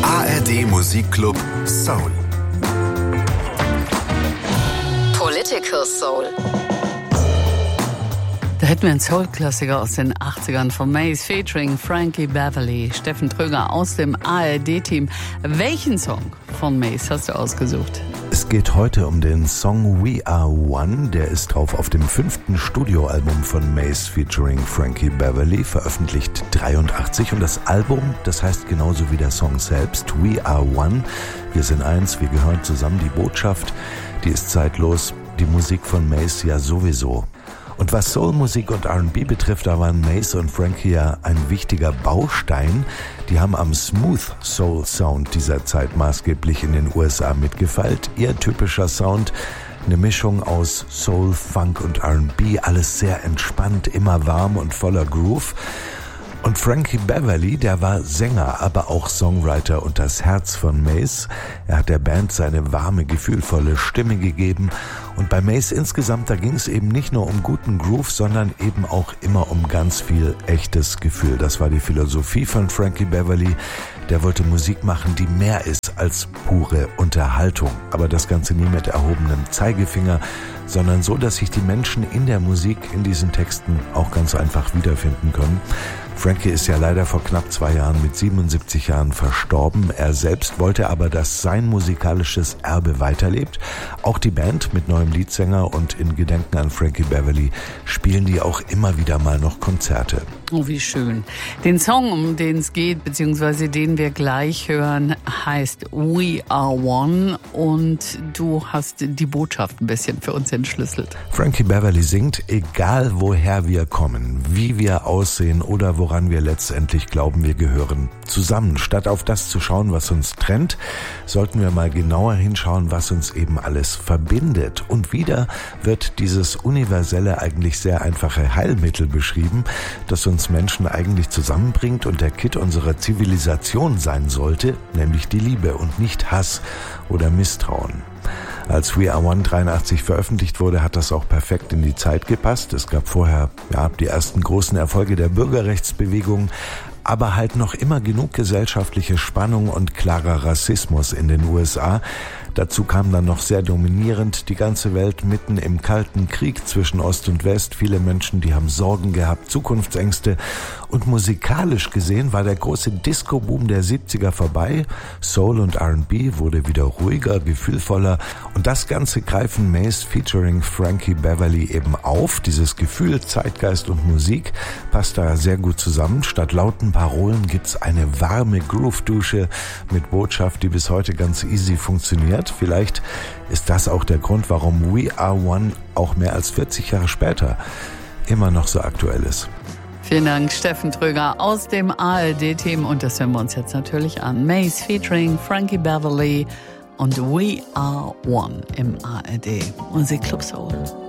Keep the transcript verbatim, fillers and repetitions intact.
A R D Musikclub Soul. Political Soul. Da hätten wir einen Soul-Klassiker aus den achtzigern von Mace featuring Frankie Beverly. Steffen Tröger aus dem A R D-Team. Welchen Song von Mace hast du ausgesucht? Es geht heute um den Song We Are One. Der ist drauf auf dem fünften Studioalbum von Mace featuring Frankie Beverly, veröffentlicht dreiundachtzig. Und das Album, das heißt genauso wie der Song selbst, We Are One. Wir sind eins, wir gehören zusammen. Die Botschaft, die ist zeitlos. Die Musik von Mace ja sowieso. Und was Soulmusik und R and B betrifft, da waren Mace und Frankie ja ein wichtiger Baustein. Die haben am Smooth Soul Sound dieser Zeit maßgeblich in den U S A mitgefeilt. Ihr typischer Sound, eine Mischung aus Soul, Funk und R and B, alles sehr entspannt, immer warm und voller Groove. Und Frankie Beverly, der war Sänger, aber auch Songwriter und das Herz von Mace. Er hat der Band seine warme, gefühlvolle Stimme gegeben. Und bei Mace insgesamt, da ging es eben nicht nur um guten Groove, sondern eben auch immer um ganz viel echtes Gefühl. Das war die Philosophie von Frankie Beverly. Der wollte Musik machen, die mehr ist als pure Unterhaltung. Aber das Ganze nie mit erhobenem Zeigefinger, sondern so, dass sich die Menschen in der Musik, in diesen Texten auch ganz einfach wiederfinden können. Frankie ist ja leider vor knapp zwei Jahren mit siebenundsiebzig Jahren verstorben. Er selbst wollte aber, dass sein musikalisches Erbe weiterlebt. Auch die Band mit neuem Leadsänger und in Gedenken an Frankie Beverly spielen die auch immer wieder mal noch Konzerte. Oh, wie schön. Den Song, um den es geht, beziehungsweise den wir gleich hören, heißt We Are One und du hast die Botschaft ein bisschen für uns entschlüsselt. Frankie Beverly singt, egal woher wir kommen, wie wir aussehen oder woran wir letztendlich glauben, wir gehören zusammen. Statt auf das zu schauen, was uns trennt, sollten wir mal genauer hinschauen, was uns eben alles verbindet. Und wieder wird dieses universelle, eigentlich sehr einfache Heilmittel beschrieben, das uns Menschen eigentlich zusammenbringt und der Kitt unserer Zivilisation sein sollte, nämlich die Liebe und nicht Hass oder Misstrauen. Als We Are One dreiundachtzig veröffentlicht wurde, hat das auch perfekt in die Zeit gepasst. Es gab vorher ja, die ersten großen Erfolge der Bürgerrechtsbewegung, aber halt noch immer genug gesellschaftliche Spannung und klarer Rassismus in den U S A. Dazu kam dann noch sehr dominierend die ganze Welt mitten im Kalten Krieg zwischen Ost und West. Viele Menschen, die haben Sorgen gehabt, Zukunftsängste. Und musikalisch gesehen war der große Disco-Boom der siebziger vorbei. Soul und R and B wurde wieder ruhiger, gefühlvoller. Und das Ganze greifen Mace featuring Frankie Beverly eben auf. Dieses Gefühl, Zeitgeist und Musik passt da sehr gut zusammen. Statt lauten Parolen gibt's eine warme Groove-Dusche mit Botschaft, die bis heute ganz easy funktioniert. Vielleicht ist das auch der Grund, warum We Are One auch mehr als vierzig Jahre später immer noch so aktuell ist. Vielen Dank, Steffen Tröger aus dem A R D-Team. Und das hören wir uns jetzt natürlich an. Mace featuring Frankie Beverly und We Are One im A R D Musikclub Soul.